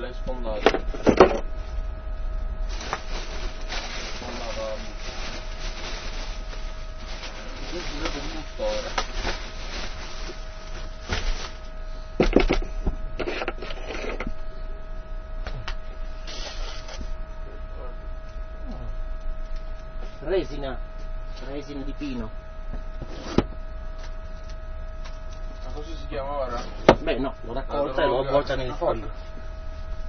l'hai sfondata. Questo è un busto ora. Resina di pino. Ma così si chiama ora? Beh no, l'ho raccolta e l'ho avvolta nel foglio.